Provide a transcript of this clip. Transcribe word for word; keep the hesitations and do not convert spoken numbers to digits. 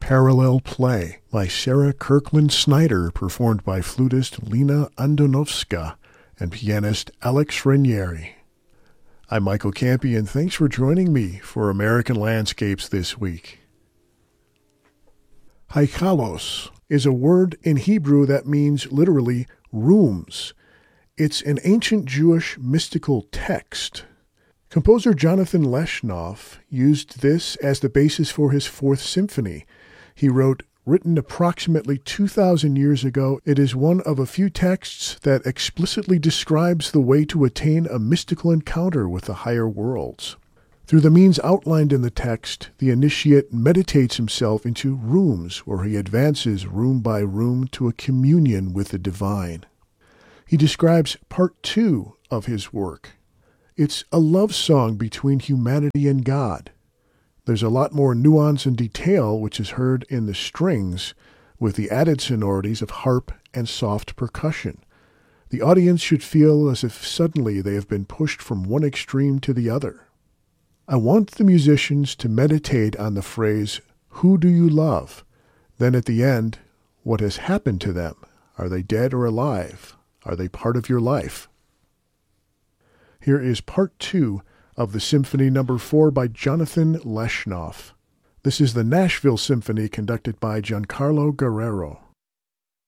Parallel Play by Sarah Kirkland Snyder, performed by flutist Lena Andonovska and pianist Alex Ranieri. I'm Michael Campy, and thanks for joining me for American Landscapes this week. Haikalos is a word in Hebrew that means literally rooms. It's an ancient Jewish mystical text. Composer Jonathan Leshnoff used this as the basis for his Fourth Symphony. He wrote, "Written approximately two thousand years ago, it is one of a few texts that explicitly describes the way to attain a mystical encounter with the higher worlds. Through the means outlined in the text, the initiate meditates himself into rooms where he advances room by room to a communion with the divine." He describes part two of his work. It's a love song between humanity and God. There's a lot more nuance and detail which is heard in the strings, with the added sonorities of harp and soft percussion. The audience should feel as if suddenly they have been pushed from one extreme to the other. I want the musicians to meditate on the phrase, "Who do you love?" Then at the end, what has happened to them? Are they dead or alive? Are they part of your life? Here is part two of the Symphony Number four by Jonathan Leshnoff. This is the Nashville Symphony conducted by Giancarlo Guerrero.